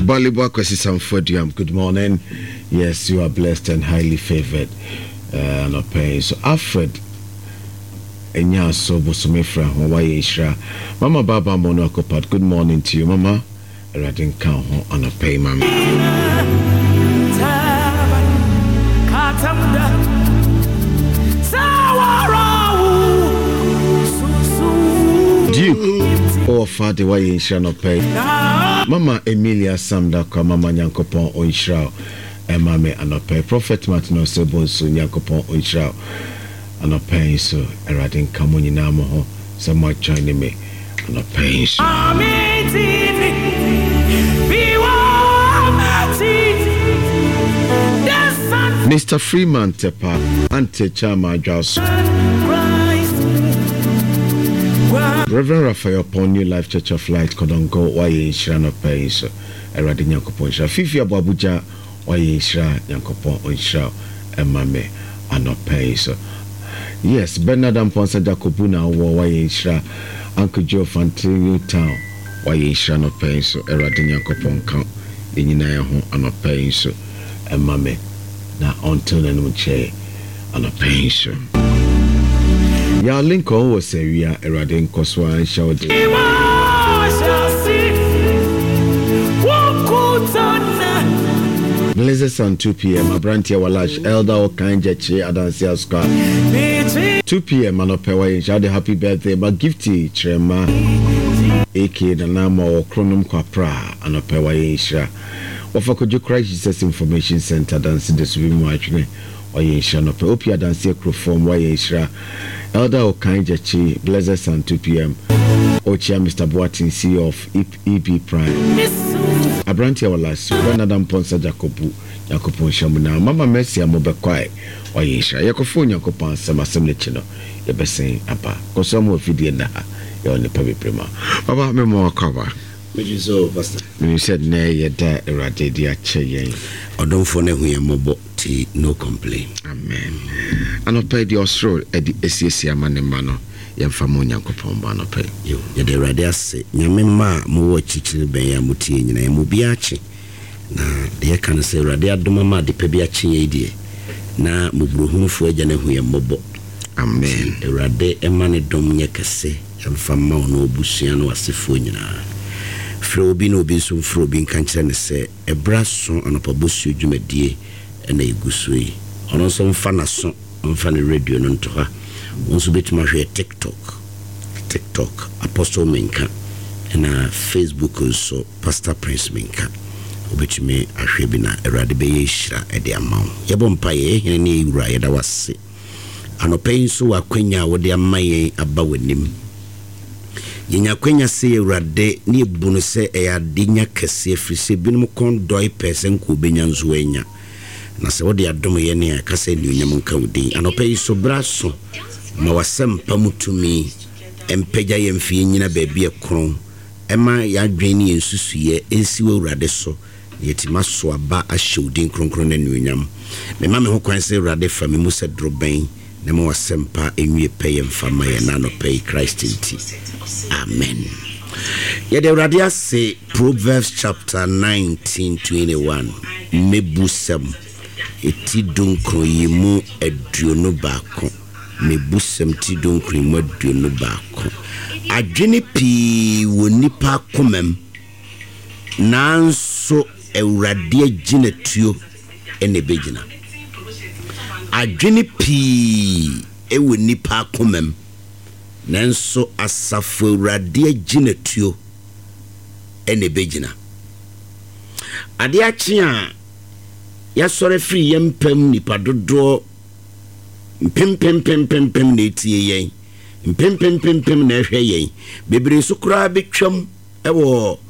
Baliba Kwesi Samfodium, good morning. Yes, you are blessed and highly favored. No pain. So Alfred Enya so Bosumefra, Hawaii Ishra. Mama Baba Monokopat, good morning to you, Mama. Radin Kaho on a pay, Mama. Duke or Father, why you shall not pay? Mama Emilia Samdaka, Mama Nyankopon Oishra, and Mame Anope. Prophet Martin Osebo, so Nyankopon Oishra, Anope, so Eradin Kamuni Namo, so much joining me, Anope. Mr. Freeman Tepa, Ante Chama Jas. Reverend Raphael upon New Life Church of Light, Kodongo, Waye Shra no Pais, Eradi Nyankopon Shra, Fifi Abuja, Waye Shra, Nyankopon Shra, Emame, Anopais. Yes, Bernard Amponsa Jacobuna, Waye Shra, Uncle Joe Fantilio Town, Waye Shra no Pais, Eradi Nyankopon Count, Inaya Hon, Anopais, Emame, na until the Nuche, Anopais. Ya Lincoln was a ria Eradin Koswa and shouted. Blazes on 2 p.m. Abrantia Walash Elder Okanjechi Adansia Squad. 2 p.m. Anopewa in shout happy birthday, but gifty Trema AK the Nama or Chronum Quapra Anopewa Isha. Wafakoju Christ Jesus Information Center dancing the swimming watching. Oyesha no pe opia dance from Oyesha Elder Okanjechi Blessed and 2 p.m. Ochia Mr. Boatin CEO of EB Prime Abrantia Wallace Bernard Amponsa Jacobon Shamuna Mama Mercy Amobekwai Oyesha Yakofo Yakopon Samasem Chino Yebesen Apa Kosomo Fidie na ya on the Pabi Prima Baba Memo Cover which so pastor when you said nay ye da erade dia cheyen odonfo ne hu yemobo ti no complain amen anope di osro edi esiesia manema no yemfa mo nyankopon ba anope yo ye de erade ase nyame ma mo wo chichiri ben ya mutie nyina ye mo bia chi na de kan se erade adoma ma de pa bia chi ye die na mo buruhunfo agya ne hu yemobo amen erade emane dom nye kese yemfa ma no obusua no asefo nyina Frobi no be so Frobi kankyere ne se ebraso anopabosu dwumadie na igusui ono so mfa na so mfa ne radio no nto ha wonso betuma hwe TikTok Apostle Menka na Facebook so Pastor Prince Menka obetumi ahwe bi na erade be yeshira ede amaw yebo mpa ye hene ne ewura ye da wase anopai so akwanya wode amaye aba wanim Yenya kwenya se Ewurade ne ebunu se eyadenya kese afrise binum kon doi person ko benya nzo enya na se wode adom ye ne akasa lionyam nka wudi anopai so braso ma wasempa mutumi empegya ye mfie nyina baabi ekron ema ya dwani ensusuye ensi Ewurade so yetima so aba ahyewdin kronkron na lionyam me ma me ho kwan se Ewurade fa me mu se droben na ma wasempa enwie peye mfama ye na no pay Christ inti amen. Yet the Radia say Proverbs chapter 19:21. Mebusem eti donkro yimu eduonu baako. Mebusem ti donkro yimu eduonu baako. Adwene pi wonipa komem. Nanso Ewurade agina tuo ene begina. Adwene pi wonipa komem. Nanso asafo Ewurade agina tuo ene begina ade achi a ya sore free yempam nipa dodo pem na etie yen pem na ehwe yen bebre so kura betwam ewo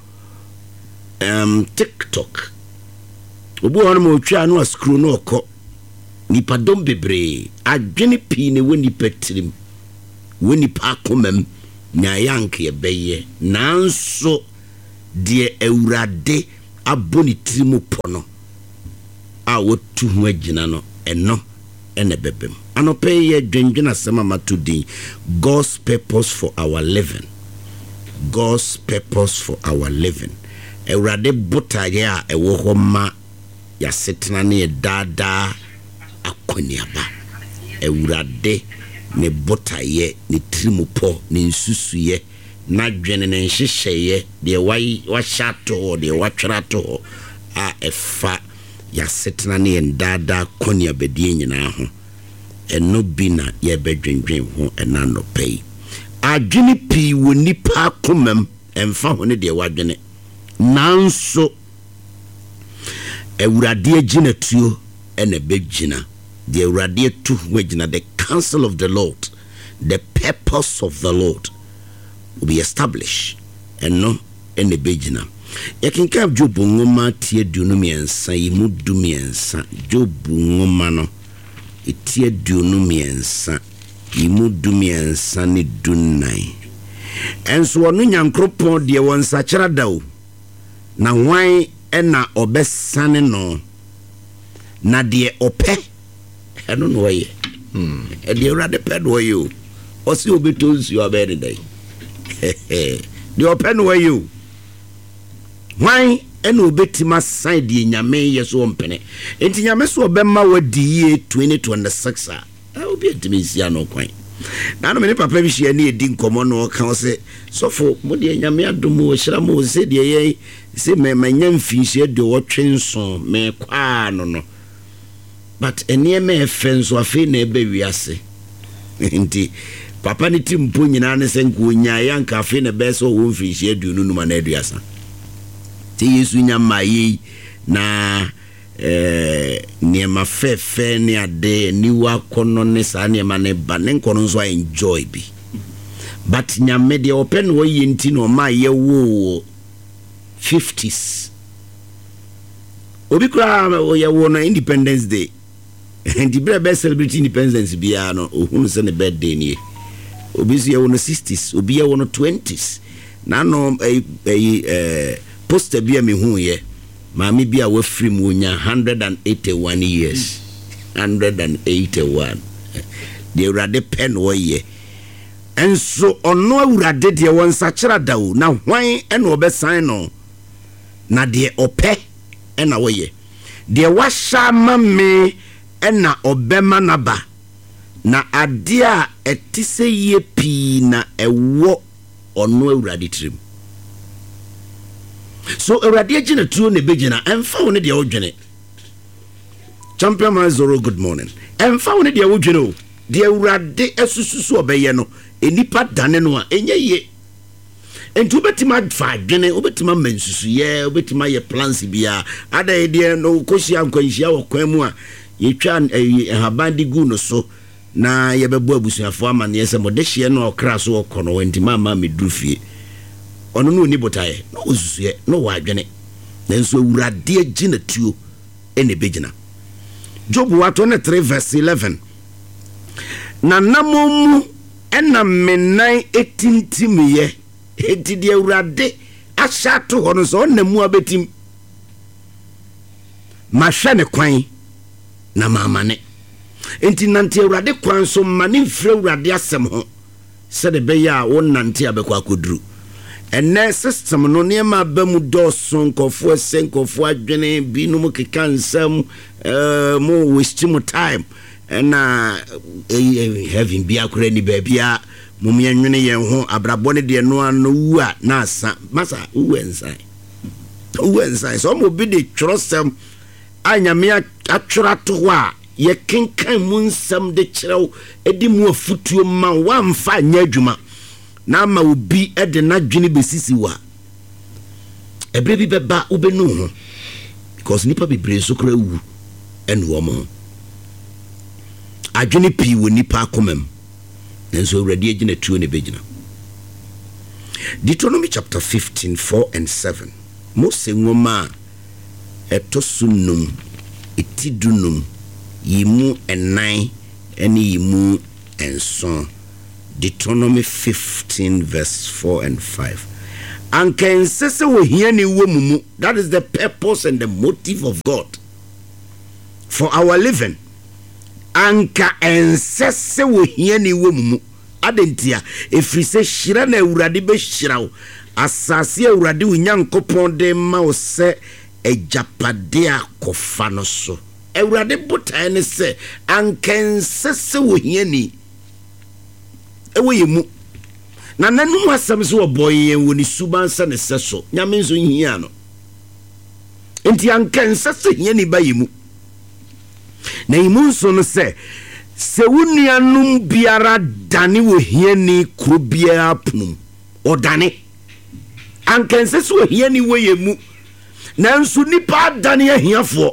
TikTok obu hono mo twa no screw no okọ nipa dom bebre adwene pi ne woni patirim woni pa komam nyayank ye beye nanso de Ewurade aboni trimu pono a wotu hu agina no eno ene bebem anope ye dwendwena sema matudi God's purpose for our living Awurade botaye a ɛwɔ hɔ ma yasetena ne daadaa akɔniaba. Awurade ne botaye ne trimupɔ ne nsusuye na dwene ne nhyehyɛye de wahyɛ to de watwera to a ɛfa yasetena ne daadaa akɔniabadie nyinaa ho. Ɛno bi na yɛbɛdwendwen ho ɛna nɔpɛ. Adwene pii wɔ nipa akomam ɛmfa ho ne de wadwene. Nanso Awurade agina tuo ɛna bɛgyina. The Awurade tu ho agina. The counsel of the Lord, the purpose of the Lord will be established. Ɛno ɛna bɛgyina. Yɛkenka Job nwoma tie duonu miɛnsa yi mu du miɛnsa. Job nwoma no etie duonu miɛnsa yi mu du miɛnsa ne du nnan. Ɛnso ɔno Nyankopɔn deɛ wɔn nsakyera da o. Na wan ɛna ɔbɛsane no na deɛ ɔpɛ ɛno no wɔyɛ. Deɛ Awurade pɛ no wɔyɛ o. Ɔsi obɛtɔ nsuo abɛɛ ne dɛn. Deɛ ɔpɛ no wɔyɛ o. Wan ɛna obɛtima san deɛ Nyame yɛ so ɔmpene. Enti Nyame so ɔbɛma wadi yie 2026 a obi atimi nsia no kwan. Na no me papa bi hye ne edi nkomo no ka o se sofo mo de Nyame adom o hyira mo se de ye se me manya mfinhye de wotwe nso me kwa no but enie me efenso afi na ebe wiase. Nti papa ne timpo nyina ne se nko nya ya nka afi na be so wo mfinhye aduonu numa na aduasa. Ti Yesu nyama yi na niema fefe ni ade niwa kono ne sa niema ne ba ne nkono nso enjoy bi. But Nyame de open wo yenti no ma ye wo 50s. Obi kura ye wo na Independence Day. And the be celebrate independence bia no ohunu se ne birthday ni. Obi se ye wo no 60s, obi ye wo no 20s. Na no poster bia me hu ye. Mami bia we free mu nya 181 years. 181. The Awurade pen wo ye. Enso ono Awurade de won sakyera dawo na hwan ena obesan no. Na de ope ena wo ye. De wahya ma me ena obema naba. Na ade a etise ye pi na ewo ono Awurade trim. So Awurade agina tuo ne begina emfa wo ne de wodwene. Champion man Zoro, good morning. Emfa wo ne de wodwene o. De Awurade esususu obeye no enipa dane no a enye ye. Entu betima fa adwene, obetima mansusu ye, obetima ye plans bia. Ada ye de no kosia nkwanhia wo kwan mu a yetwa habandi gu no so na ye bebo abusuafo amane ye se modehye no okra so okono wentima ma medrufie. Ono no ni botaye no osusuye no wadwene nanso Awurade agina tuo ene begina. Job 23 verse 11. Na namomu ena menan etintimiye enti de Awurade ahya to hono so namu abetim mahwe ne kwan na mamane enti nante Awurade kwan so mane mfre Awurade asem ho se de be ya wo nante abekwa akoduru. Ene system no niema bamu doso nkofo senkofo adwene binum keka nsam mo waste mo time na having bia kora ni babia mum yenwene yen ho abrabo ne de no anu wu a na asa masa uwensan so mo bi de twrosem anyame atwora to a ye kenkan mu nsam de kyerɛw edi mu afutuo ma wa mfa nya adwuma na ma obi ede na dwene besisi wa ebre bi beba ubenu ho because nipa bebre so kra wu enu mo adwene pi wo nipa akomam nanso Awurade agina tuo ne begina. Deuteronomy chapter 15 4 and 7. Mose nwoma etosunum etidunum yimu enan ene yimu enson. Deuteronomy 15 verse 4 and 5. Anka ensese wo hia ne wo mumu. That is the purpose and the motive of God for our living. Anka ensese wo hia ne wo mumu. Adentia efrise hyira na Awurade be hyirawo asase awurade wo nyankopɔn de ma wo sɛ ejapade akɔfa no so. Awurade botae ne sɛ ankense sɛ wo hiani ewo yemu na nanum asɛm sɛ wɔbɔyɛ wo ne suban sɛ ne sɛ so nyame nso hia no enti ankense sɛ hiani ba yemu na yimu nso no sɛ wo nuanom biara dane wo hiani kuro biara punum ɔdane ankense sɛ wo hiani wo yemu nanso nipa dane ahiafoɔ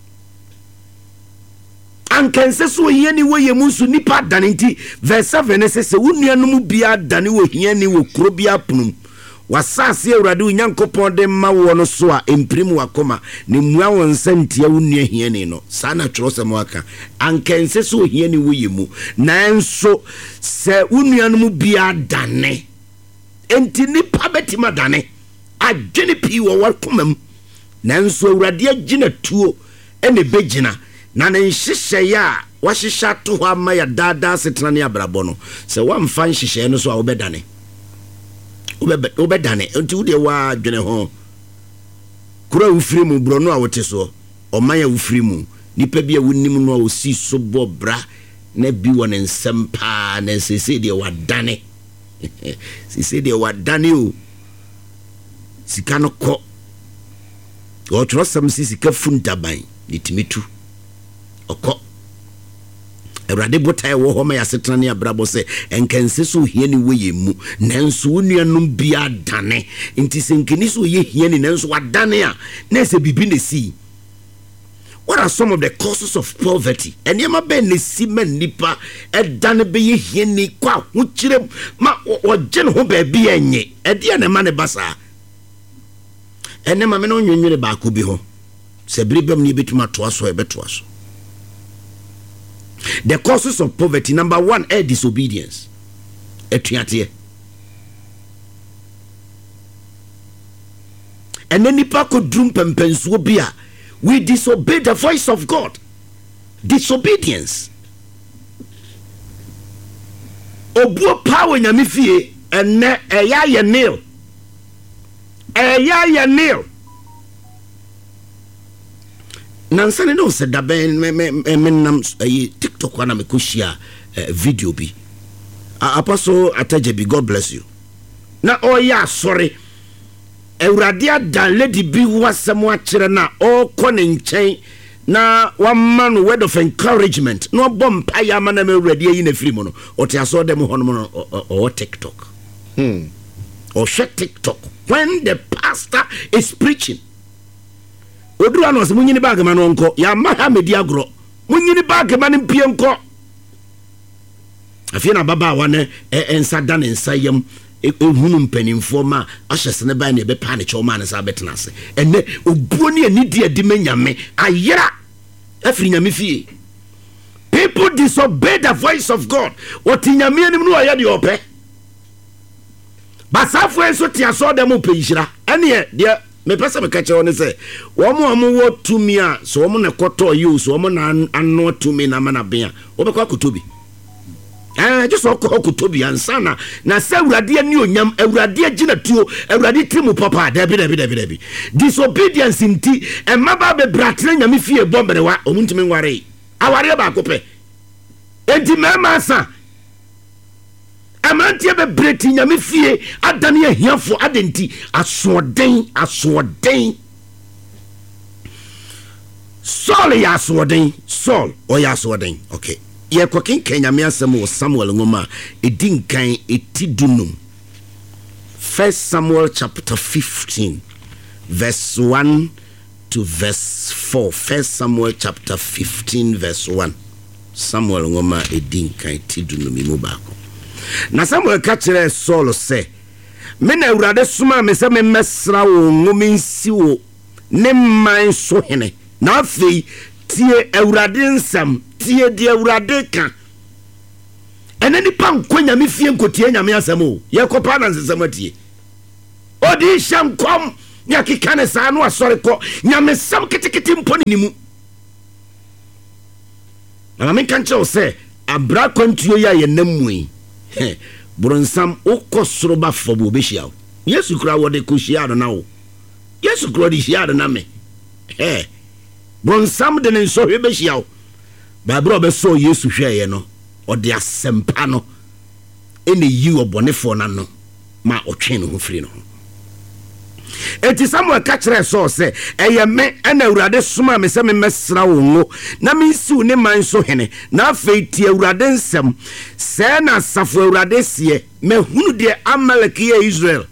ankense so hiani wo yemu so nipa dane nti verse 7 ne sɛ wo nuanom bia dane wo hiani wo kuro bia punum wasase awurade nyankopɔn de ma wo no so a emprim wakoma ne mua won nsantia wo nua hiani no saa na tworo sɛ mo aka ankense so hiani wo yemu nanso sɛ wo nuanom bia dane enti nipa betima dane adwene pii wo wakomam nanso awurade agina tuo ene begina na ne nhyehyɛ ya wahyehyɛ to ho ama ya daadaa setena ne abrabɔ no sɛ wamfa nhyehyɛ no so a wobɛdane nti wo de wa dwene ho kura wufiri mu bro no a wote so ɔman ya wufiri mu nipa bi a wonim no a osi so bɔ bra na bi wɔ ne nsɛm paa na sese de wadane sese de wadane o sika no kɔ ɔtwerɛ sɛm sika funtaban ne timitu ɔkɔ awurade botae wɔ hɔ ma yasetena ne abrabɔ sɛ enkense so hiani wo yemu nanso wo nuanom bia dane nti senkeni so ye hiani nanso wadane a na sɛ bibi ne si. What are some of the causes of poverty? Enema be ne si man nipa edane be ye hiani kwa ho kyerem ma ogye ne ho ba bia enye ede ne ma ne basa enema me no nwunwere ba ko bi ho sɛ bribam ne betuma to aso ebeto aso. The causes of poverty, number 1, disobedience. Etuate. And then nipa ko drum pempensuo bia, we disobey the voice of God. Disobedience. Obuo power nyame fie ene eya ye nail. Eya ye nail. Nansane no se daben menam TikTok wana me koshia video bi Apostle Atajebi, God bless you. Na oya sorry Awurade adan lady bi wasem akire na okone nchen na one man word of encouragement no bom paya mana me awurade yi na firi mu no ote aso dem ho no o TikTok or share TikTok when the pastor is preaching. Oduru anos munyini bag ma no nko ya maha medi agro munyini bag ma ne pie nko afia na baba wa ne ensa da ne nsayam ehunu mpanimfo ma ahyese ne ba ne be pa ne choma ne sa betena ase ene obuo ne anidi adi manyame ayera afiri nyame fie. People disobey the voice of God. What nyame anim no aye de ope basafo enso ti aso dem opehira ene de me pesa me kache woni se wo mo wo tumi a so wo mo na koto you so wo mo na anno tumi na mana bia wo be kwa kotobi just wo kotobi ansana na se awurade ani onyam awurade agina tuo awurade timu papa dabi disobedience nti emaba be bratre nyame fie bomberewa omuntimi nware aware ba ko pe enti mema sa amantie be breti nyame fie adane ahiafo adenti asoden Saul ya asoden okay ye kokin kenyame asem wo Samuel ngoma edinkan etidunum 1 Samuel chapter 15 verse 1 to verse 4. 1 Samuel chapter 15 verse 1. Samuel ngoma edinkan etidunum imubako. Na Samuel kachire Saul se me na awurade soma me se me mesra wo ngome nsi wo ne man so hene na afei tie awurade nsam tie de awurade ka ene nipa nkonya me fie nkotie nyame asam o ye kopa na nsam atie odi shankom nya kikane sa no asore ko nyame sam kitikiti mponi ni mu na me kanche o se abra kontuo ya ye namui Bronsam okosoro ba fobo behia yesu kura wo de ko hia do na wo yesu kura de hia do na me bronsam de ne so hwe be hia wo Bible be so yesu hweye no o de asempa no ene yi obonefo na no ma otwe no ho firi no eti Samuel ka kire so se eye me ana Awurade soma me se me mesra wo ngo na me nsiw ne man so hene na afei ti Awurade nsem se na safo Awurade sie me hunu de Amalek ye Israel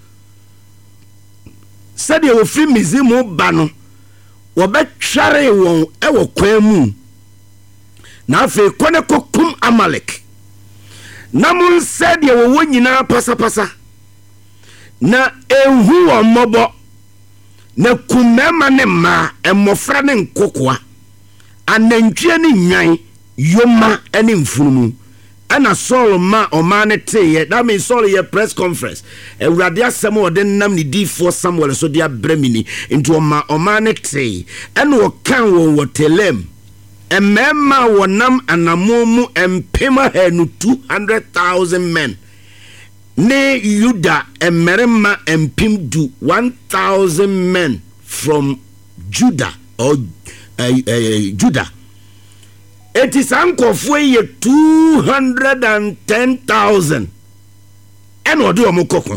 se de wo firi Mizimu ba no wo be tware won e wo kwan mu na afei kone kokum Amalek na mun se de wo nyina pasapasa na ehu wo mobo na kumema ne ma emofra ne nkokoa anantwie ne nwan yoma ene mfunumu ana Saul ma oma ne teye that means Saul ye press conference Awurade asem wo de nam ne D4 Samuel so dia bremini into oma ne teye ene wo kan wo telem emema wo nam anamomu empema hanu 200,000 men ne Yuda emerema empim du 1,000 men from Judah or Judah. It is ankofo ye 210,000 and odu omokoko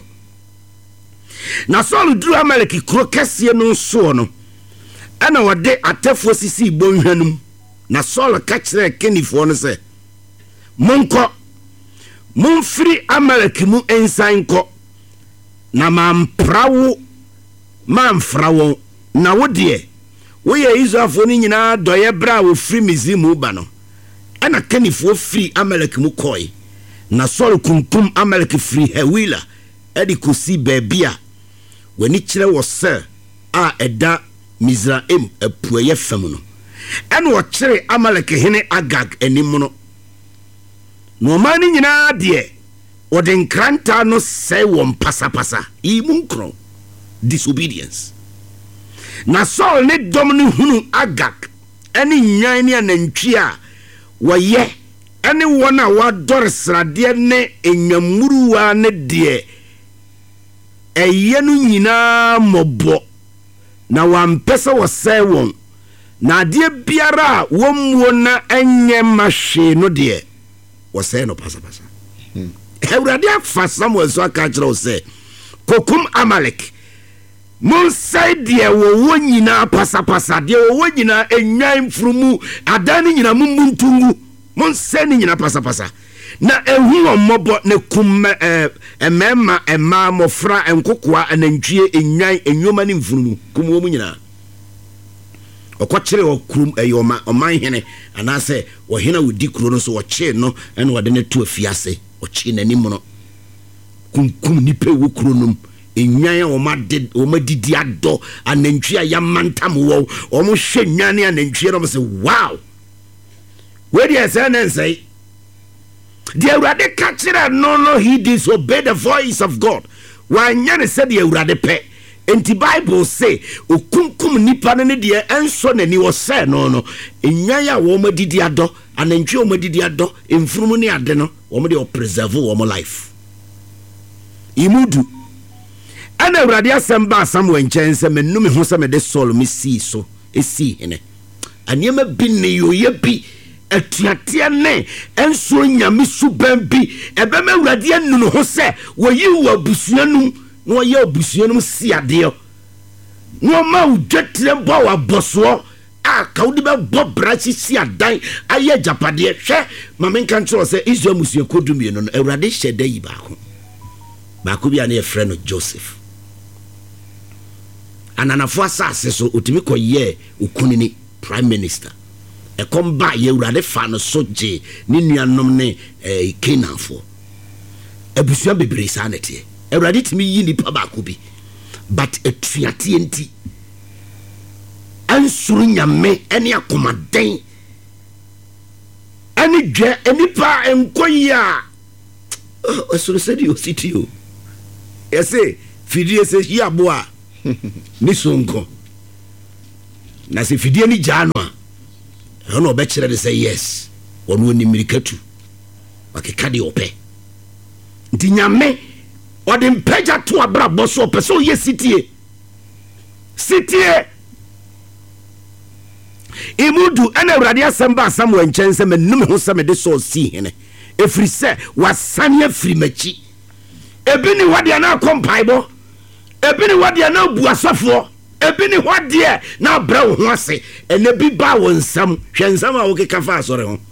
na Saul duru Amalek kro kese no so no ana wode atefo sisi bonhwanum na Saul ka kire kenifo no se monko Mumfri Amalek mu ensan ko na mamprawo mamfrawo na wodie wo ye Israelfo ni nyina doye bra wo firi Mizimu ba no ana kanifo firi Amalek mu koi na Saul kunkum Amalek firi Hawila edi kosi babia wani kire wo se a eda Mizraim apueye fam no ene wo kire Amalek hene Agag anim no no mani nyina de odin kranta no say won pasapasa imunkro disobedience na Saul ne dom ne hunu Agag ene nyan ne anantwi a woye ene wona wador srade ne enwamuruwa ne de eye no nyina mobo na wampesa wo say won na de biara womwo na enye mahwe no de was no pasapasa. Awurade afa Samuel so aka kire o se kokum Amalek mon sai de wo nyina pasapasa de wo nyina enyan frumu adani nyina mumuntungu mon sai ni nyina pasapasa na ehu omobo ne kum emema ema mofra enkokoa anantwie enyan enwoma ne mfurumu kum wo nyina okɔkyere okurum eyoma oman hene anase wo hena wodi kuro no so wo kye no ene wode ne to afiase wo kye nani mu no kunkum nipa wo kuro no enwan o madidi ado anantwi ya mantam wo o mo hwe nwane anantwi no se wow where dey say na say the Awurade ka kire no he disobeyed the voice of God wanyane said the Awurade pe enti Bible say okunkum nipa ne de enso nani wo say no enwan ya wo madidi ado anantwi o madidi ado emfurum ne ade no wo mo de preserve wo mo life imudu ana Awurade asamba Samuel nkyɛnse menum ho sɛ mede Saul me si so esi hene aniema bi ne yoye bi atuatea ne enso nyame suban bi ebema Awurade anu no ho sɛ woyi wo abusuanum no ye abusuanum si ade no ma udwatere bo wa boso a ka wodi be bo brachi si adan aye japade hwe mamenka ntro sɛ Israel musuo kodumie no Awurade hyɛda yi baako bi ane efre no Joseph ananafo asase so otimi koye okunini prime minister ekomba ye Awurade fa no soje ni nuanom ne Canaanfo abusua bebre sanete Awurade timi yi nipa baako bi but etuate enti ansuru nyame ene akomaden ani dwe enipa enkoya osoro sedi ositio ese fidie se yi aboa ni sonko na se fidie ni jano a no be kire de say yes ono ni mirikatu wakeka de ope nti nyame ɔde mpagya to abrabɔ so ɔpɛ sɛ ɔyɛ sitie imudu ɛna awurade asɛm ba Samuel nkyɛn sɛ menum ho sɛ mede sɛ ɔsii hene ɛfiri sɛ wasane afiri m'akyi. Ebi ni wadeɛ na akɔ mpaebɔ, ebi ni wadeɛ na abu asɔfoɔ, ebi ni wadeɛ na abrɛ wo ho ase, ɛna bi ba wo nsam hwɛ nsam a wokeka fa asɔre ho.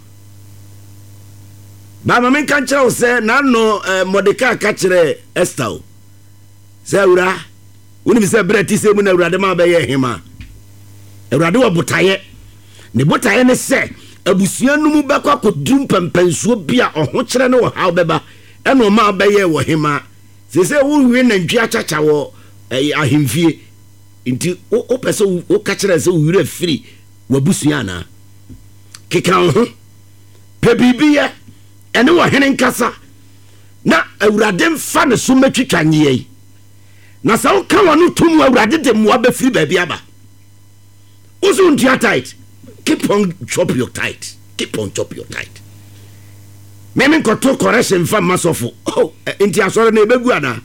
Ba ma menka kyerɛ wo sɛ na no Mordecai ka kyerɛ Esther o sɛ awura wonim sɛ berɛ ti sɛ mu na awurade ma bɛyɛ hema. Awurade wɔ botaeɛ, ne botaeɛ ne sɛ abusua no mu bɛkɔ akɔduru mpampansuo bi a ɔho kyerɛ ne wɔ haw bɛba ɛna ɔma bɛyɛ wɔ hema. Sɛ wowie nantwi akyakya wɔ ahemfie nti wopɛ sɛ woka kyerɛ sɛ wowura firi wabusua anaa keka wo ho pɛ biribiyɛ ɛne wɔ hene nkasa na awurade mfa ne so matwitwa nyeɛ yi na sɛ woka wɔ no tom awurade de mmoa bɛfiri baabi aba wo so ntua tight. Keep on chop your tight. Keep on chop your tight. Meme nkoto correction fa masofo. Oh, enti asore na ebegu ana.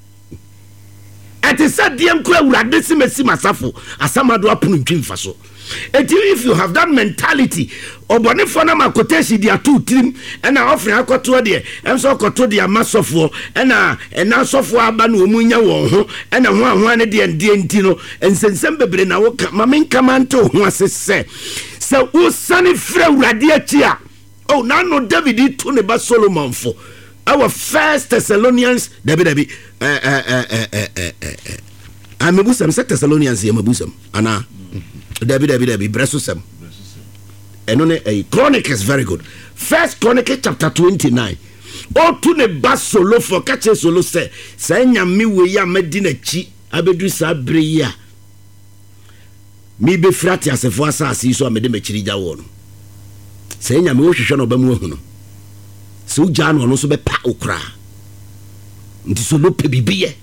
Ati sa diem kura urade simesi masafo. Asamado apunu ntwimfa so. Eti if you have that mentality, obone fo na makoteshi dia two trim na offering akoto de, enso akoto dia masofo, na sofo aba na omunya won ho, na ho ne de enti no, ensensem bebre na wo mame nkamanto ho asese. So usani fra urade achi a oh now David to ne ba Solomon for our First Thessalonians David I'm abusam Second Thessalonians abusam ana David bresusam and a Chronicles very good. First Chronicles chapter 29 oh to ne ba solo for catch solo say nyame we ya medina chi abedu sabre ya mi be frati asefo asase so amede machiri gya wo no sɛ nyame wo hwehwɛ no ba mu ahu no sɛ wo gya no no so bɛpa okra nti so lope bibiye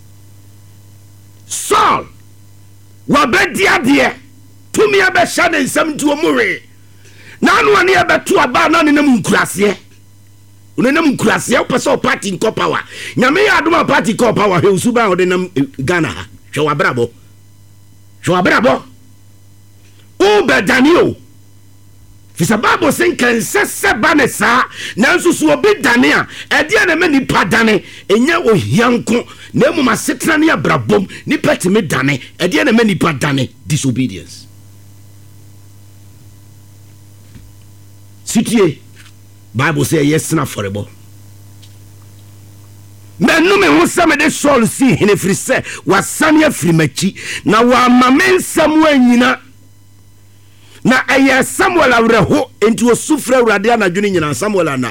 Saul wabɛdi adeɛ tumi abɛhyɛ ne nsɛm nti ɔmure na ano ane abɛto aba na ne nam nkuraseɛ unenam nkuraseɛ wopɛ sɛ party nkɔ power nyame yɛ adom a party nkɔ power hwɛ usuba ɔde nam Ghana ha hwɛ wabrabɔ Uber Daniel. Fisa Bible saying can se bane sa nanso so obi dane a ede na mani padane enya ohianko na emu masetena ne abrabom ni petime dane ede na mani padane disobedience. Sitie Bible say yes na forebo. Menu me ho same de Saul si hene firi se wasane afiri machi na wa mamensam wa nyina na eye Samuel awreho enti osufra awrade anadwene nyina Samuel ana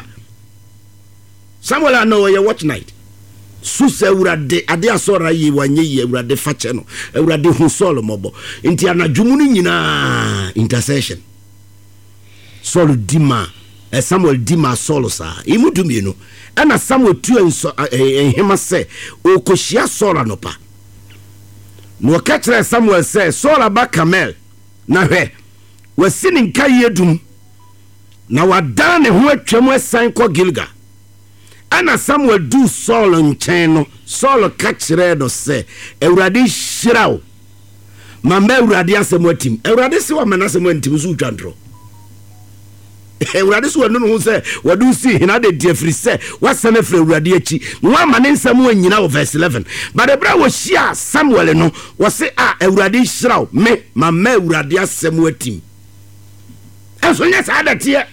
oye watch night susa awrade ade asora yi wanye yi awrade fache no awrade hu Saul mobo enti anadwumu no nyina intercession Saul dima Samuel dima Saul sa imudumie no ana Samuel tu hema se okohia Saul anopa no ka kire Samuel se Saul aba Kamel na hwe wasini nka yedum na wadan ne ho atwam asan kɔ Gilgal ana Samuel du Saul nkyɛn no Saul ka kyerɛ no sɛ awurade hyiraw mama awurade asɛm atim awurade se wa mana asɛm antim so twantro awurade so wanu no sɛ wadu si hina de diafiri sɛ wasana firi awurade achi wa mane nsɛm anyina wɔ verse 11 but ebra wo hyia Samuel no wɔse a awurade hyiraw me mama awurade asɛm atim so yes adatie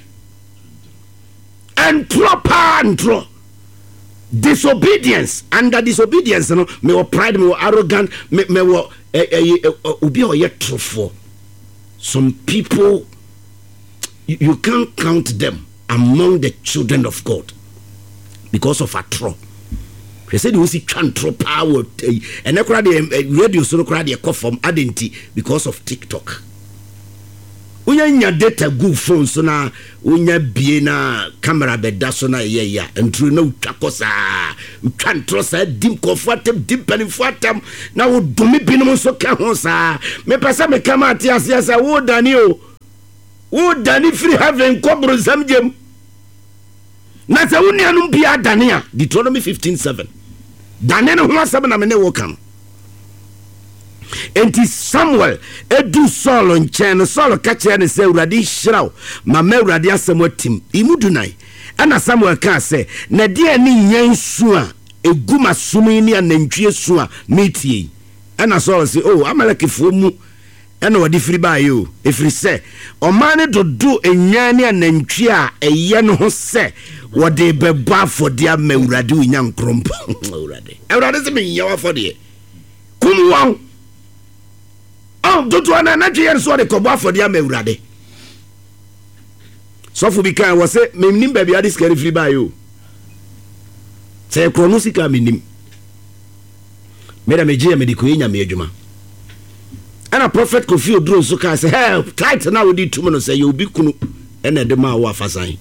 and proper disobedience under disobedience no me wo pride me wo arrogant me wo obi o yet trufo. Some people you can't count them among the children of God because of a tro. He said you see chantro power and radio so no crowd dey from identity because of TikTok. Unya data good phone so na unya bie na camera beda so na ya entru na utwakosa utwantro sa dim comfortable dim penifwatam na wo domi binom so ka ho sa me pesa me kama atiase sa wo dani free heaven kobro samjem na sa woni anum bia dani a Deuteronomy 15:7 dane no ho asɛm na me ne wo kan enti Samuel edu Saul nkyɛn no Saul ka kyerɛ ne sɛ Awurade hyiraw ma Awurade asɛm atim imudunan ana Samuel ka sɛ na de ani nyan su a eguma sumi ni anantwie su a metie ana Saul sɛ oh Amalekifo mu ana wadi firi ba yo efiri sɛ ɔman ne dodo enyan ne anantwie a ɛyɛ no ho sɛ wode bɛba afɔde ama Awurade onyan krompo Awurade sɛ me nyawa afɔde kum wɔn dodo ana na twe so de kɔbɔ afɔde ama Awurade sɔfo bi kan wɔ sɛ menim baabi ade skari firi ba yo sɛ krono sika menim meda megye me de ko nya me adwuma ana prophet Kofi Oduro so ka sɛ hey tight na wodi tum no sɛ you bi kunu ɛna de ma wo afasan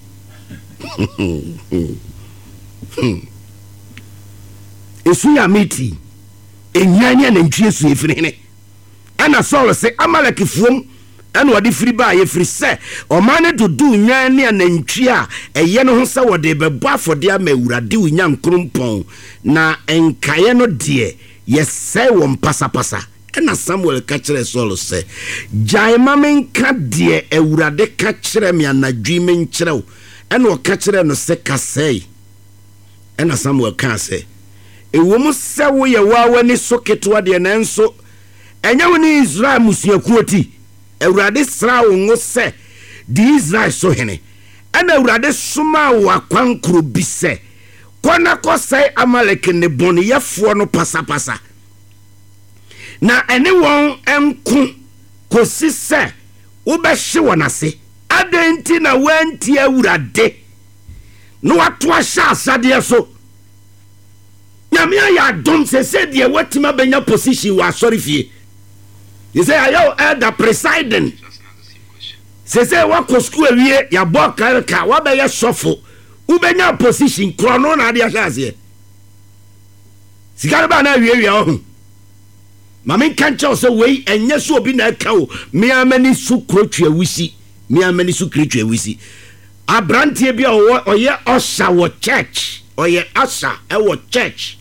esu ya meti enyanya na ntwie su efiri ne ana Saul sɛ Amalekifuom ɛna wadi firi ba ye firi sɛ ɔman ne dodo nyan ne anantwie a ɛyɛ no ho sɛ wɔde bɛbɔ afɔde ama Awurade onyan krompɔn na enkaye no de yɛsɛ wɔn pasapasa ɛna Samuel ka kyerɛ Saul sɛ gyae ma menka de Awurade ka kyerɛ me anadwi me nkyerɛw ɛna ɔka kyerɛ no sɛ kasɛe ɛna Samuel ka sɛ ɛwɔ mu sɛ woyɛ waawani so ketewa deɛ nanso ɛnyɛ wo ne Israel musuakuo ti Awurade sra wo ngo sɛ di Israel so hene ɛna Awurade soma wo akwankoro bi sɛ kɔna kɔsɛe Amalek ne bɔneyɛfoɔ no pasapasa na ɛne wɔn ɛnko kosi sɛ wobɛhye wɔn ase adɛnti na wanti Awurade na wato ahyɛ asadeɛ so nyame ayɛ adom sɛ deɛ watima bɛnya position wɔ asɔre fie you say ayo elder presiding say wako school awie ya boka ka wa be ye sofo u benya position krono na ade ahase sigara ba na awie ho mame kancha so wei enye so obi na ka o me amani su krotwa wusi me amani su krotwa wusi abrantie bia oye osha wo church oye asha e wo church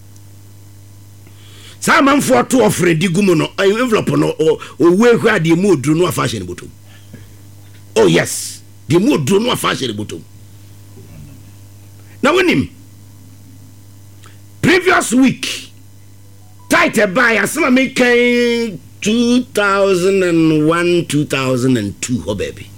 Saman for to offer di gumo no envelope no o we hwa de mu odru no afa hye ne botom. Oh yes, de mu odru no afa hye ne botom. Na wonim previous week tight buy asema me kan 2001 2002 ho baby.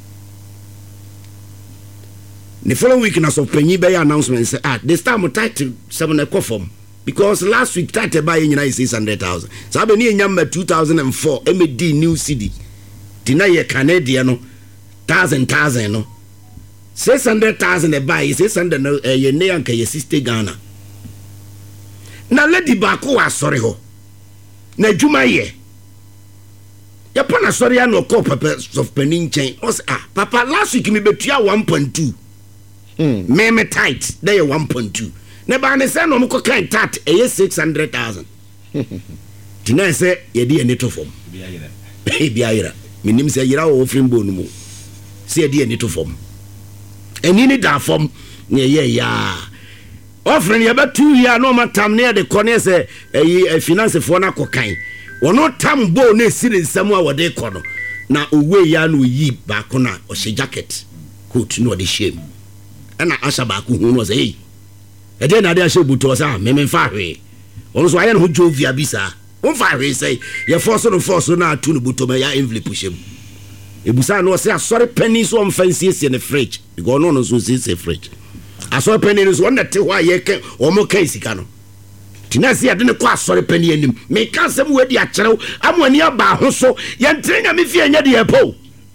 The following week na so panyi be announcement say this time tight 7 form. Because last week title buy in 600,000. So I've been in 2004 MD new CD. Tina ye Canadian no 1,000 no 600,000 a buy 600 no ye ne anka ye sister Ghana. Na lady bako wa sorry ho. Na juma ye. Ya pana sorry ya no call papa of penin chain. Papa last week me betua 1.2. Me tight there 1.2. Neba ne se no mko kan tat 600,000. Tina se ye di ene to form. Bia yira. Minim se yira wo ofrim bo no mu. Se ye di ene to form. Eni ni da form ne ye ya. Offering ye ba 2 year no matam ne de kone se finance fo na kokan. Wono tam bo na esi ne nsam a wode kono. Na owe ya no yi ba ko na o she jacket. Coat no de shame. Ana asha ba ko hu no se hey. Ede na de ahye buto sa me fa hwe ono so aye no jovia bisa won fa hwe say ye force na atu no buto me ya envelope shem ebusa no say asori penny so on fancy in the fridge because no so say fridge asori penny no so on te ho aye ke o mo kan sika no tinasi ade ne ko asori penny anim me kan sem we di a kyerɛw amani aba ho so ye ntrenya me fie nya de e po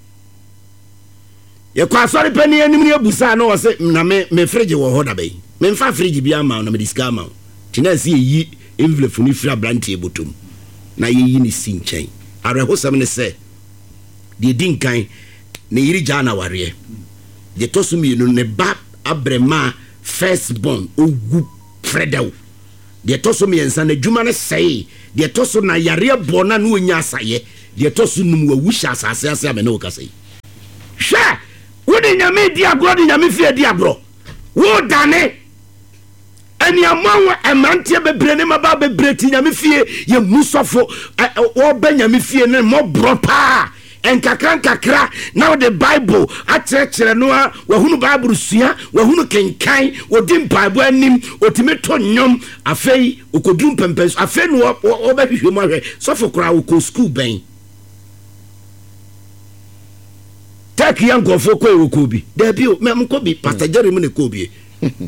ye ko asori penny anim ne ebusa no say na me fridge wo ho da be me fa fridge bia ma na me diska ma tina si yi envelope ni fra brantie botom na yi ni sinchen areho sem ne se de dinkan ne yiri jana ware de tosumi no ne ba abrema first born ogu fredaw de tosumi ensa na dwuma ne sei de toso na yare bona no onya asaye de toso num wa wusha asase ase ame no kasai hwa wodi nyame di agro di nyame fie di agro wo dane aniamo emantie bebre ne maba bebre ti nyame fie ye musofo wo ba nyame fie ne mo bro pa enkakra now the Bible akyerɛkyerɛ no a wahunu Bible sua wahunu kenkan odi Bible anim otime to nyom afei okodum pempens afei no wo ba hwehwɛ mu ahwɛ sofo kora wo ko school ben tak yan gofo ko e ko bi da bi me ko bi Pastor Jeremy ne ko bi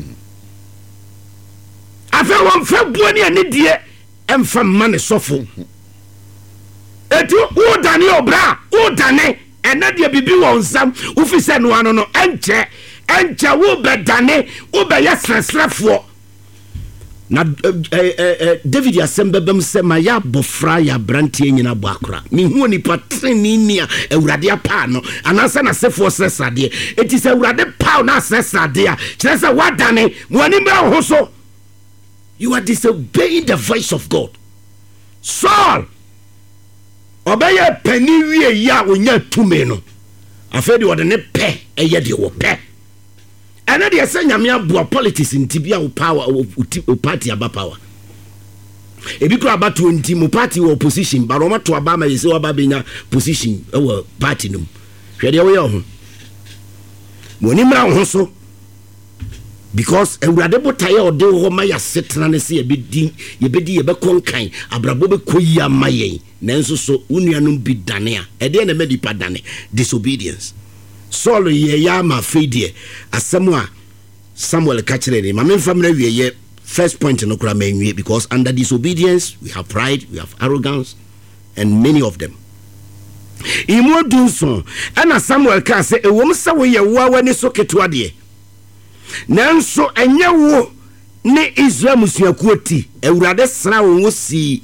afei won fa buani ani die emfa mane sofo etu wo dane obra wo dane ena de bibi won sam wo fi se no ano no enche wo be dane wo be yesresrefo na David yasembe bem se ma ya bofra ya brantie nyina bo akora me hu ni patreni ni a awurade apa no anansa na sefo sresade eti se awurade pa na sresade a kire se wadane mo ani mra ho so. You are disobeying the voice of God. Saul obeye pani wie ya onya tume no afedi wode ne pe eye de wo pe ene de se nyame abo politics ntibia wo power wo party aba power ebi kura aba 20 mo party wo opposition ba ro mato aba ma yese wo ba benya position wo party num hwede wo ye ho mo ni mra ho so because ewurade botaye ode ho ma ya setena ne se yebedi yebekonkan abrabo be koyi amayen nanso so unuanum bi dane a ede na medipa dane disobedience. Saul ye ya ma fedie asem a Samuel kachire ni ma memfamra wieye first point no kra manwie because under disobedience we have pride, we have arrogance and many of them. Imo dunso ana Samuel ka se ewom se wo ye wo awani so ketwa de nanso enye wo ne Israel musuakuoti ewurade sra wo si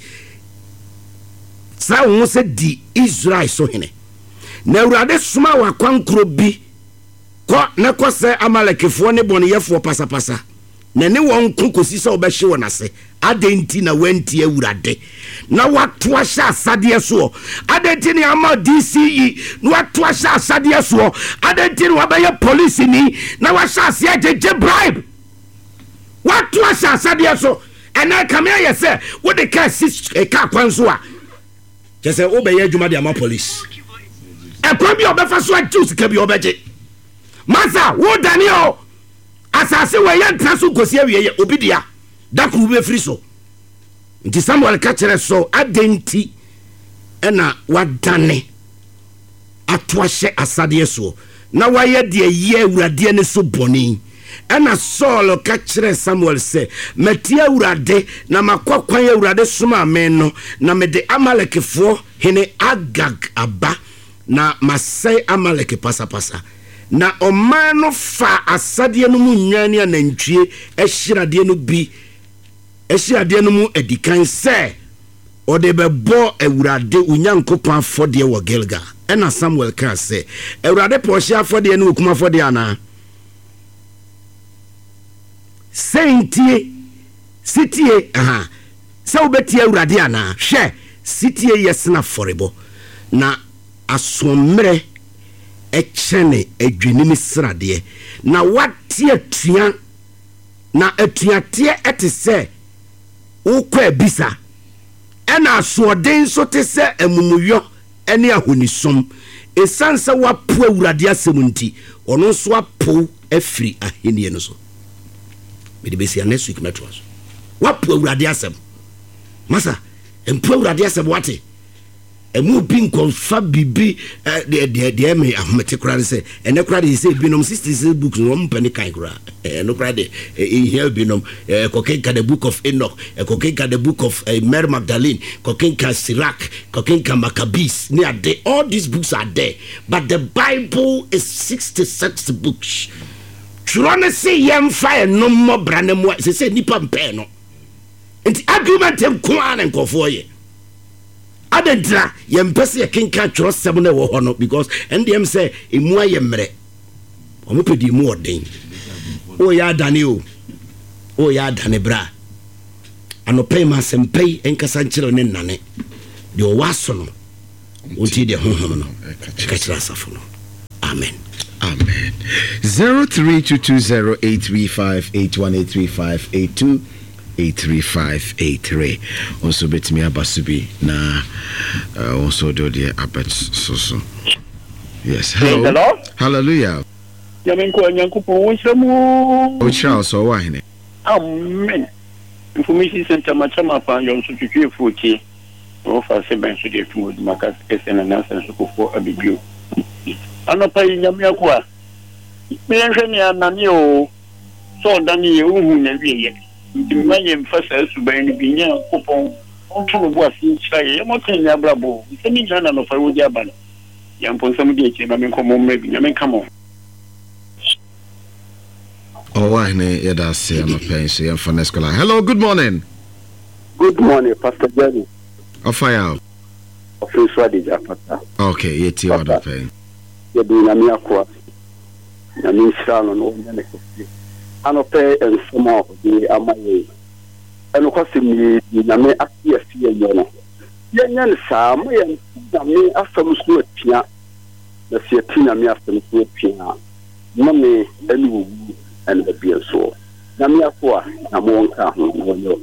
sa wo se di Israel so hene na ewurade soma wa kwankro bi ko na ko se amalekefo ne boneyefo pasapasa na ne won kokosi se obehye won ase adenti na wanti ewurade na wato ahya asade so adenti ne ama DCE na wato ahya asade so adenti ne wabeye police ni na wahya ase ajeje bribe wato ahya asade so ena kamia yese wo de ka ka kwanso a kese obeye adwuma de ama police ekwa bi obefa so ajuice ka bi obeje masa wo Daniel asase we ya ntraso kosi awie obidia dakru be free so nti Samuel ka kire so adenti ena wadane atoahye asade so na waye de ye awurade ne so boni ena Saul ka kire Samuel se metia awurade na makwakwan awurade soma men no na mede amalekefo hene Agag aba na masai amaleke pasapasa na omano fa asade no mu nwane anantwie ehyirade no bi ehyirade no mu edikan se ode bebo awurade unyankopon afode wo Gilgal ena Samuel ka se awurade pohye afode no okuma afode ana sentie sitie se obeti awurade ana hwe sitie yesna forebo na asomre echene edwenini srade na wate atua na atuate etese ukwa bisa ena asoden so te se amumuyo ene ahonisom esansa wapo awurade asemunti ono so apo afiri ahenie no so me be see next week metros wapo awurade asem masa empo awurade asem wate emu bin konfa bibi de me ahmete kura se ene kura de se binom 66 books no mpani kan kura no kura de here binom kokenka the book of Enoch kokenka the book of Mary Magdalene kokenka Sirach kokenka Maccabees ne ade all these books are there but the Bible is 66 books trone se yem fire no mo brane mo se nipa mpe no enti argument ko an nkofo ye adentra yempese yekenka tworo 7 na wo hono because ndem say emu ayemre omopedi mu oden o ya dane o ya dane bra anopay ma sempay enkasa nkyere ne nane de o waso no onti de honhom no ka kira safo no amen Amen. 03220835818358283583. Also bet me abasubi na also do the abet so. Yes. Hello. Hello. Hallelujah. Yamenko nyankupo wonsamu. Ocha so wa hene. Amen. Information center machama pa yonso twetwe futi. O fa se ben so de tumo maka esena na san so kofo abibio. Anapa nyame akwa. Me nhwe ne anani o. So dani ye uhu na wiye. Ndima ye mfasa suban ni binya kopon. Onto no bo afi chira ye mo ten ya brabo. Semi jana no fa wodi abana. Yampon sam de eche na me komo mmebi nyame kamo. Oh, why ne yada say I'm paying so yam for Nescola. Hello, good morning. Good morning, Pastor Jenny. Ofaya. Official Japata. Okay, yeti order paying. You do na miakwa. Na minshano no nyane ko. Ano pay and some of the amaye. Ano kwasi mi na me akia fie yono. Ye nyane sa mo ye na me afam so atia. Na se atia me afam so atia. Mame enu and the beer so. Na miakwa na mo nka ho no.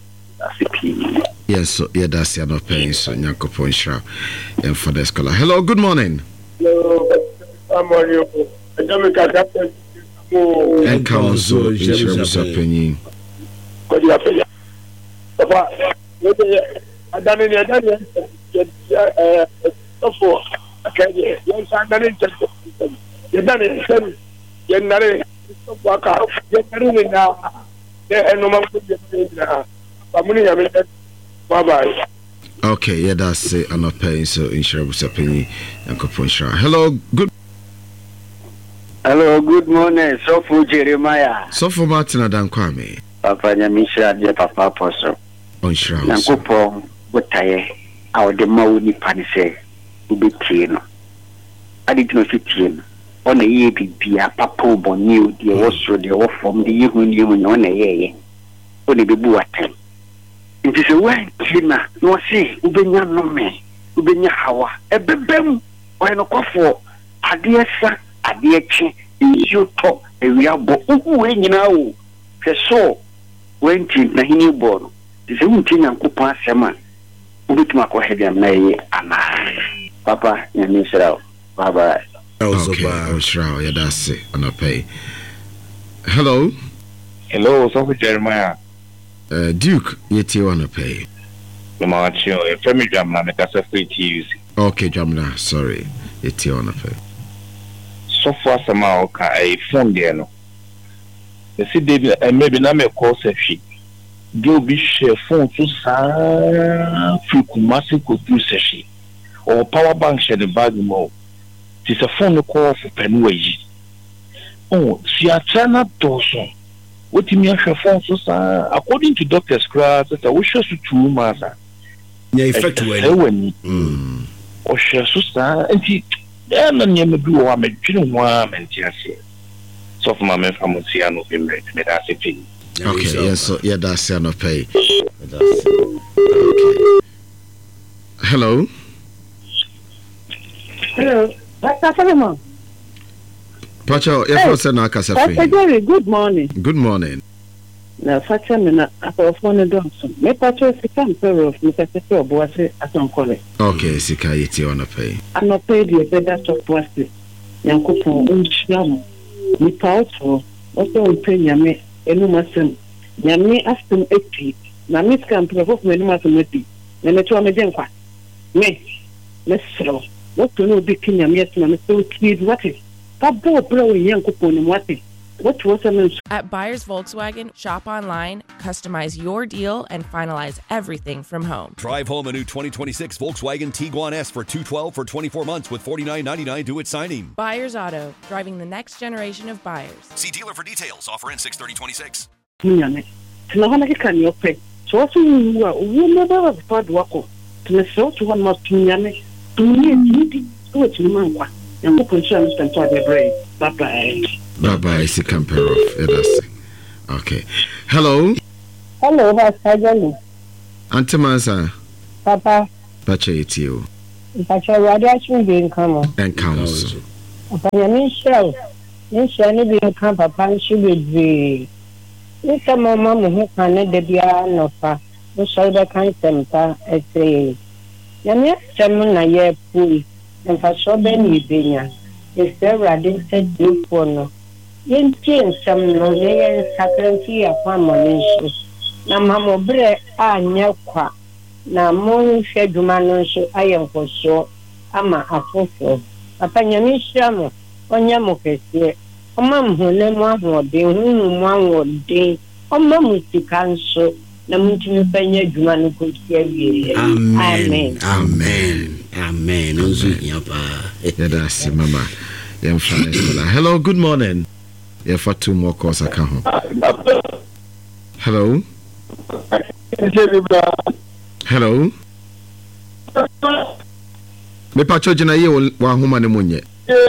Yes, so yeah, that's the paying so Nyankopon Shra and for the scholar. Hello, good morning. Hello, And council insurance opinion. Bye-bye. Okay, yeah, that's it. I'm not paying so insurance opinion and Nyankopon Shra. Hello, good. Hello, good morning. So for Jeremiah. So for Martin Adankwame. Papa Nyamisha de Papa Apostle. On Shra. Nyankopon botaye awde mawuni panise ubitie no. Adi tino fitie no. Ona ye bibia papa boni o de wosro de wo fom de yehu ni hu no na ye. Ona bebu atem. Nti se wan kina no se ubenya no me ubenya hawa ebebem o no kwafo ade esa ade echi nju to ewiabo uhu enyina o hweso wenti na hini bo no nti se unti Nyankopon asema ubituma ko hediam na ye ana papa nyamisira bye bye. Okay, Shra, yeah, that's it. I'm not pay. Hello. Hello, so for Jeremiah. Duke, yeti wanna pay. No matter your family jam na make us free to use. Okay, Jamna, sorry. Yeti wanna pay. So far somehow I phone there no. You see they maybe na me call sefi. Do be share phone to sa free kumasi ko do sefi. Or power bank share the bag mo. It's a phone call for penway. Oh, see a channel doson. What you mean for phone so according to doctor's class that I wish to 2 months. Yeah, effectively. Or share so and he then never do what I'm doing one and just so for my from Luciano been read me that's it. Okay, yes, so yeah, that's no pay. Okay. Hello. Hello. Pastor Solomon. Pacho, your first na kasa free. Pastor Jerry, good morning. Good morning. Na facha me na afofone donso. Me pacho sika mpero of Mr. Sese Obuase atonkole. Okay, sika yeti on pay. Ano pay the better top wasi. Nyankopon unchiam. Ni pauto, oso pay nyame enu masem. Nyame asem epi. Na miska mpero me enu masem epi. Na meto amejenkwa. Me sro. What to know big nyame asem na so kid what is? At Buyers Volkswagen, shop online, customize your deal, and finalize everything from home. Drive home a new 2026 Volkswagen Tiguan S for $212 for 24 months with $49.99 due at signing. Buyers Auto, driving the next generation of buyers. See dealer for details. Offer in 6/30/26. Bye-bye, si compare of edasi. Okay. Hello. Hello, Pastor Jerry. Auntie Mansa. Papa. Pacha etio. Pacha, we are actually being come on. And council. Apanya show. Nisha ni bi kan papa nshi bebre. Nisha mama mo ho kan de bia no fa. No so be kan sempa ese. Nyame chemu na ye pui. Enfa so be ni benya. Ese rade se dufo no. Yen nsam no ye sakranti akwa monisho. Na mama bre anya kwa. Na mo hwe dwuma no nso ayemkoso ama afofo. Papa nyame hyamo onya mo kese. Oma mhone mu ahode hu mu ahode. Oma musika nso na muntumi panya dwuma no kosi awie. Amen. Amen. Amen. Onzu yapa. Yada si mama. Hello, good morning. Yeah, for 2 more calls I come home. Hello. Hello. Me pacho jina ye wa homa ne munye.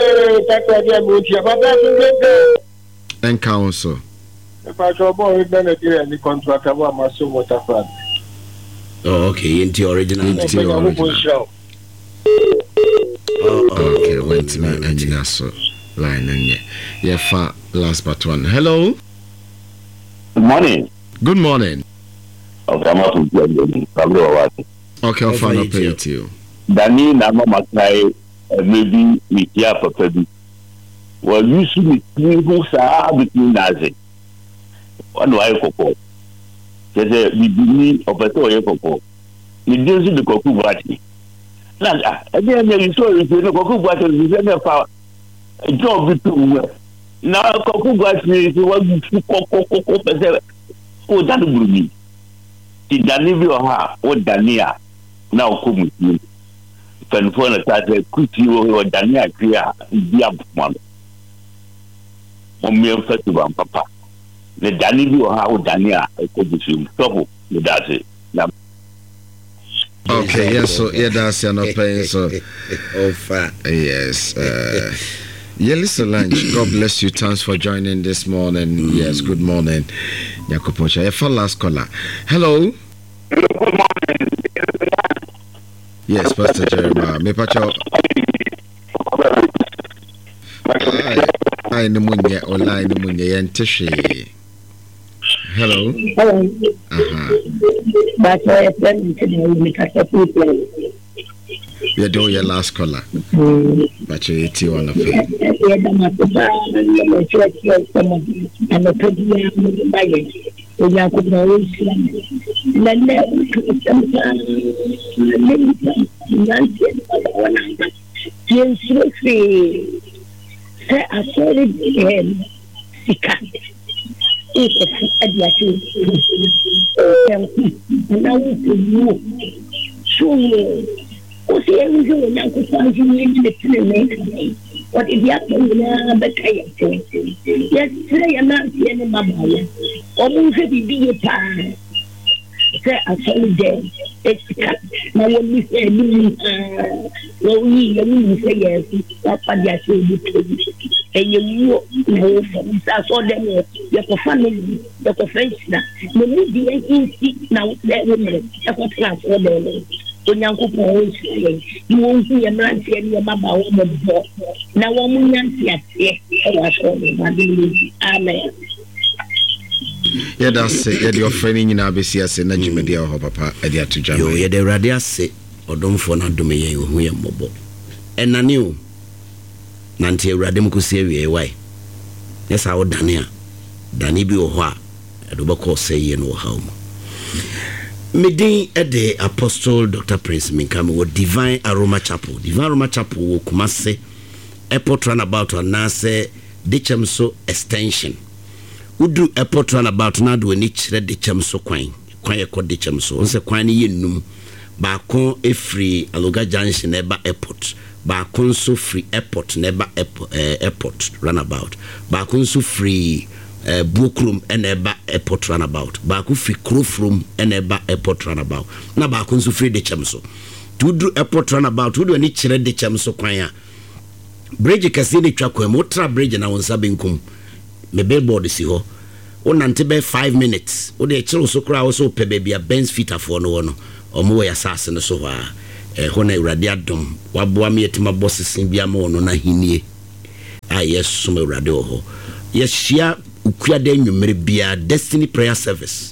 En council. Me pacho bo be na dire ni contract abo amaso waterfront. Oh, okay, into original. Okay, went to my engineer so line and yeah, for last but one. Hello. Good morning. Good morning. Okay, I'm out to okay, I'll find up pay to you. Dani na mama kai maybe we here for baby. Well, you see me who sa between nazi. One way koko. Say we be opeto ye koko. Ni dezi de koku bwati. Na again you saw you no koku bwati you say na fa job bitu. Na koku bwati you wa koko pese. O danu burumi. Ti dani bi o ha o dania na okomu ti. Fanfona tate kuti o dania kria bia bumano. O me festival papa. Le dani bi o ha o dania ko bisu. Topo le dase. Okay, yes, so yeah, that's you're not paying so. Yes. Yeli Solange, God bless you. Thanks for joining this morning. Yes, good morning. Yakopocha. Yeah, for last caller. Hello. Good morning. Yes, Pastor Jeremiah. Me pacho. I no munye online munye yantishi. Hello. But I plan to make a plan. You do your last caller. But you eat one of it. O se eu jo na ko fa ji ni de tene ne what if ya ko na ba kai yes tire ya na tie ne mama ya o mu se bi bi pa se a solid day it's na wo mi se ni wo yi ya mi se yes wa pa dia se bi e ye wo no sa so dem ya ko fa no ya ko fa na no mi di en si na wo le ya ko class wo le onyankopo onse you won't see a man see any mama wo bo na wo munyanti ate e wa so me amen. Yeah, that's it. Yeah, your friend in Abesia say na jimedi ho papa e dia to jam. Yo, yeah, the radio say odomfo na dome ye hu ye mobo. Enani o. Nanti awrade mkosi awie wai. Yes, awo dane a. Dane bi wo ho a edobako say ye no ha mu. Medin the Apostle Dr. Prince Minkami wo Divine Aroma Chapel. Divine Aroma Chapel wo Kumase Airport Runabout anase Dechemso Extension. Udu Airport Runabout na do ni kire Dechemso kwan ye ko Dechemso. Onse kwan ni yenum ba kon efri Aloga Junction eba airport. Ba kon so free airport neba airport runabout. Ba kon so free Bukrum eneba airport runabout. Baku free Krofrum eneba airport runabout. Na baku nso free Dechemso. Tudu airport runabout wudu ani kire Dechemso kwan ya. Bridge kase ni twa kwa motra bridge na wonsa benkum. Me billboard si ho. Wonante be 5 minutes. Wo de kire so kra wo so pe ba bia Benz feet afo no wono. Omo ya sase no so ho a. Ho na urade adom. Waboa me yetima bossesin bia ma wono na hinie. yes some awurade wɔ hɔ yɛhyia ukuada nwumere bia destiny prayer service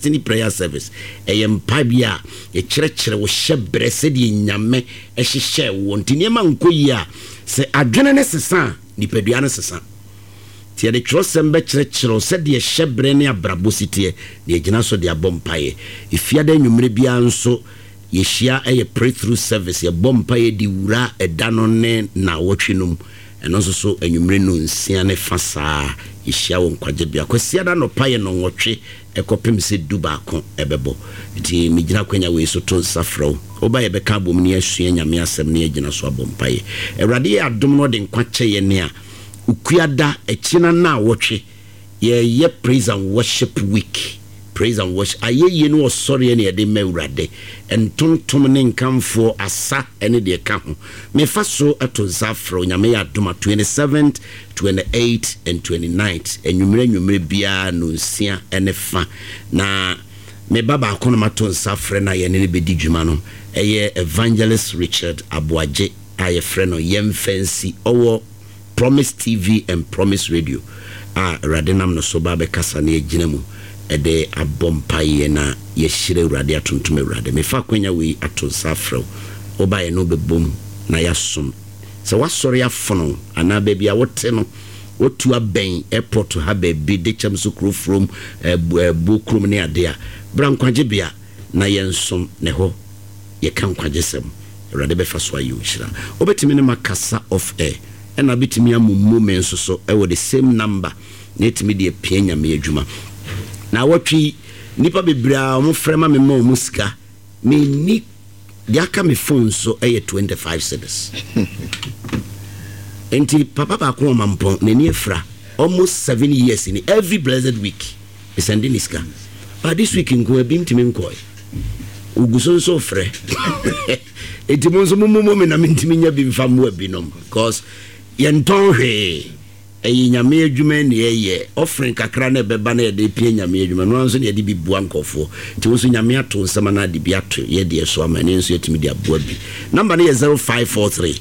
mpa bia yɛkyerɛkyerɛ wo hyɛbrɛ sɛdeɛ nyame ɛhyehyɛ wo ntineɛma nkɔ yi a sɛ adwene ne sesa nipadua ne sesa tie de twrosɛm bɛkyerɛkyerɛ sɛdeɛ hyɛbrɛ ne abrabɔ siteɛ na yɛgyina so de abɔ mpaeɛ efiada nwumere bia nso yɛhyia ɛyɛ pray through service yɛbɔ mpaeɛ di wura ɛda no ne na wɔtwe nom ɛno nso so anwumere no nsia ne fa saa yɛhyia wɔ nkwagye bia kwasiada no paeɛ no nwɔtwe ɛkɔpem sɛ du baako ɛbɛbɔ nti megyina kwanya wei so to nsa frɛ wo woba yɛbɛka abom ne asua nyame asɛm ne yɛgyina so abɔ mpaeɛ awurade yɛ adom no de nkwa kyɛ yɛ ne a ukuada ɛkyina na wɔtwe yɛyɛ praise and worship week praise and worship ayɛyie no wɔsɔre ne yɛde ma awurade ntontom ne nkamfoɔ asa ne deɛ ka ho mefa so ato nsa frɛ nyame yɛ adom a 27th 28th and 29th anwummerɛ biara no nsia ne fa na meba baako no mato nsa frɛ na yɛne ne bɛdi dwuma no ɛyɛ evangelist Richard Aboagye a yɛfrɛ no yɛmfɛnsi ɔwɔ Promise TV and Promise Radio awurade nam no so ba bɛkasa ne yɛgyina mu ɛde abompaye na yɛhyire awurade atontom awurade mefa kwanya wei ato nsa frɛ oba yɛ no bɛbom na yɛasom sɛ wasɔre afono ana baabi a wote no wotu abɛn airport ha baabi de kyɛm so kurofrom bu krom ne ade a bra nkwagye bia na yɛnsom ne hɔ yɛka nkwagye sɛm awurade bɛfa so ayɛ wohyira wobɛtumi ne makasa off air ɛna bitumi amummu me nso so ɛwɔ the same number na etimi de pia nyame adwuma na watwi nipa bebra mo frema me ma mo sika me ni de aka me phone so ɛyɛ 25 cedis enti papa ba ko mampon na ni efra almost 7 years in every blessed week is sending iska but this week nko abim timi nko uguso so frɛ enti mo so mo me na mentimi nya bi mfa mo abinom because yenton hwe eyi nyame adwuma ne ye offering kakra na beba na de pie nyame adwuma no nso ne de bi bua nkofo ti wo so nyame ato nsama na de bi ato ye de so ama ne nso yetimi de aboa bi number ne 0543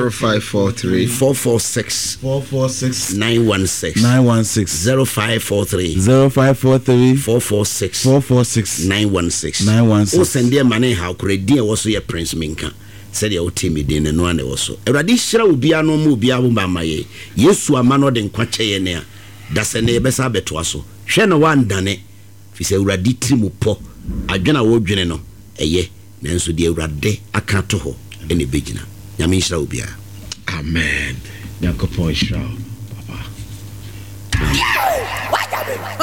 446 916 0543 446 916 o sende mane ha koredi e wo so ye Prince Minka said your team in no one also. Eradi shira ubia no mu bia bomba maye. Yesu amano de nkwache ye ne a. Da se ne besa beto so. Hwe no wan dane. Fi se uradi trimu po. Adwena wo dwene no eye. Nanso de urade aka to ho ene begina. Nyame shira ubia. Amen. Yakopon shira. Papa.